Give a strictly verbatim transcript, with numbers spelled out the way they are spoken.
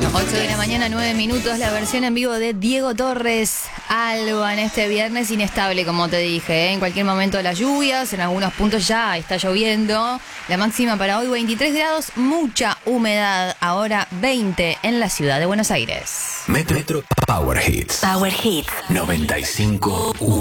ocho de la mañana, nueve minutos, la versión en vivo de Diego Torres, Alba, en este viernes inestable, como te dije, ¿eh? En cualquier momento las lluvias, en algunos puntos ya está lloviendo. La máxima para hoy veintitrés grados, mucha humedad, ahora veinte en la ciudad de Buenos Aires. Metro Power Hits. Power Hits noventa y cinco uno.